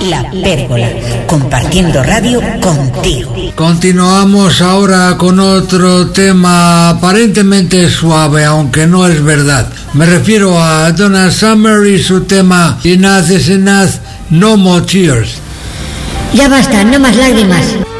La Pérgola, compartiendo radio contigo. Continuamos ahora con otro tema aparentemente suave, aunque no es verdad. Me refiero a Donna Summer y su tema Enough is Enough, No More Tears. Ya basta, no más lágrimas.